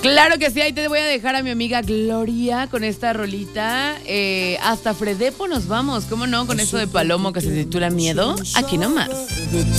Claro que sí, ahí te voy a dejar a mi amiga Gloria con esta rolita. Hasta Fredepo nos vamos, ¿cómo no? Con eso de Palomo que se titula Miedo. Aquí nomás.